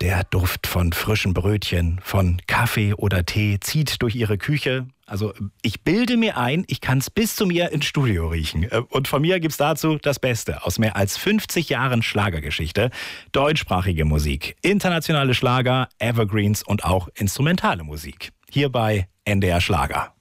Der Duft von frischen Brötchen, von Kaffee oder Tee zieht durch ihre Küche. Also ich bilde mir ein, ich kann es bis zu mir ins Studio riechen. Und von mir gibt's dazu das Beste aus mehr als 50 Jahren Schlagergeschichte. Deutschsprachige Musik, internationale Schlager, Evergreens und auch instrumentale Musik. Hier bei NDR Schlager.